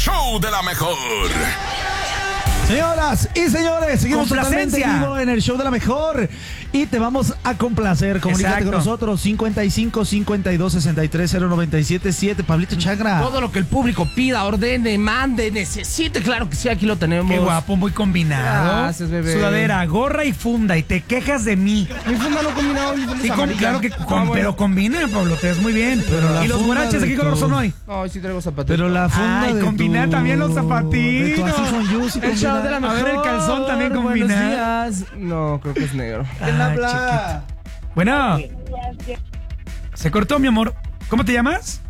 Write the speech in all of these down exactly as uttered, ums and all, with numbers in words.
Show de la mejor. Señoras y señores, seguimos totalmente vivo en el show de la mejor y te vamos a complacer. Comunícate Exacto. con nosotros, cincuenta y cinco, cincuenta y dos, sesenta y tres, cero noventa y siete, siete. Pablito Chagra. Todo lo que el público pida, ordene, mande, necesite, claro que sí, aquí lo tenemos. Qué guapo, muy combinado. Gracias, bebé. Sudadera, gorra y funda, y te quejas de mí. Mi funda no combinaba, mi funda Sí, es con- amarilla. claro que Ah, con- bueno. pero combina, Pablo, te ves muy bien. Pero la ¿Y los funda guaraches de de qué color tu- son hoy? Ay, sí traigo zapatos. Pero la funda Ay, de combina tu- también los de tu zapatitos. así son Juicy, El show combina. de la A mejor. ver, el calzón también combina. Buenos días. No, creo que es negro. ¿Quién Ah, habla? Bueno, se cortó, mi amor. ¿Cómo te llamas?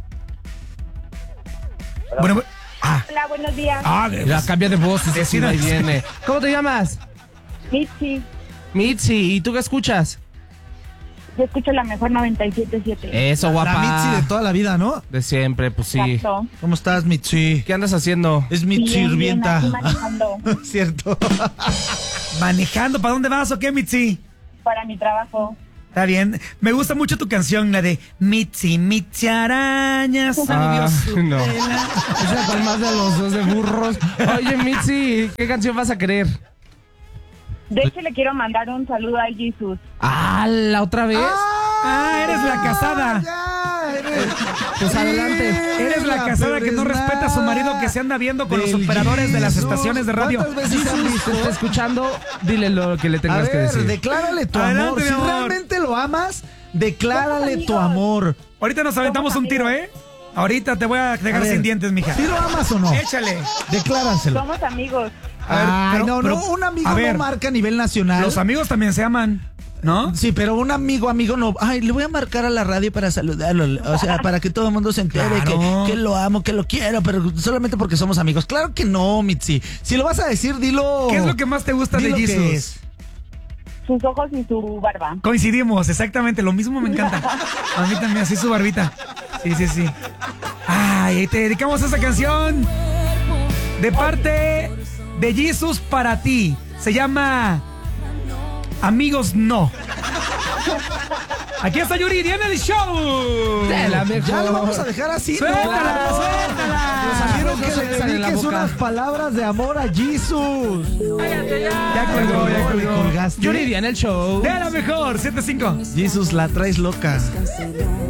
Bueno, bu- ah, Hola, buenos días. ah, Ya cambia de voz y se Decida. va y viene. ¿Cómo te llamas? Mitzi, Mitzi, ¿y tú qué escuchas? yo escucho la mejor noventa y siete punto siete. Eso, La guapa. Mitzi de toda la vida, ¿no? De siempre, pues sí. Exacto. ¿Cómo estás, Mitzi? ¿Qué andas haciendo? Es mi Bien, bien, sirvienta. aquí manejando Cierto. manejando. ¿Para dónde vas o qué, Mitzi? para mi trabajo. Está bien. Me gusta mucho tu canción, la de Mitzi, Mitzi Araña salió Ah, su no. tela. Esa con más de los dos de burros. Oye, Mitzi, ¿qué canción vas a querer? De hecho, le quiero mandar un saludo a Jesus. Ah, ¿la otra vez? Ah, eres la casada. Ya, eres- Pues adelante. Eres la casada que no respeta a su marido que se anda viendo con los Del operadores de las Jesus. estaciones de radio. ¿Cuántas veces han Jesus, visto? te está escuchando, dile lo que le A tengas que ver, decir. declárale tu Adelante, amor. mi Si amor. realmente lo amas, declárale Somos tu amigos. amor. Ahorita nos aventamos un tiro, ¿eh? Ahorita te voy a dejar A ver, sin dientes, mija. ¿Sí lo amas o no? Échale. Decláraselo. Somos amigos. A ver, Ay, pero- no, pero- no, un amigo a ver, no marca a nivel nacional. Los amigos también se aman, ¿no? Sí, pero un amigo, amigo no. Ay, le voy a marcar a la radio para saludarlo. O sea, para que todo el mundo se entere Claro. que, que lo amo, que lo quiero, pero solamente porque somos amigos. Claro que no, Mitzi. Si lo vas a decir, dilo. ¿Qué es lo que más te gusta di de lo que Jesus? es. Sus ojos y su barba. Coincidimos, exactamente, lo mismo me encanta. A mí también, así su barbita. Sí, sí, sí. Ay, te dedicamos esta canción de parte de Jesus para ti. Se llama Amigos No. Aquí está Yuridia en el show. De la mejor. Ya lo vamos a dejar así, ¿no? Suéltala, suéltala. Quiero no que se le besan en la dediques boca. unas palabras de amor a Jesus. Ya colgó, ya ¿Le colgó. colgaste? Yuridia en el show. De la mejor, siete cinco. Jesus, la traes loca.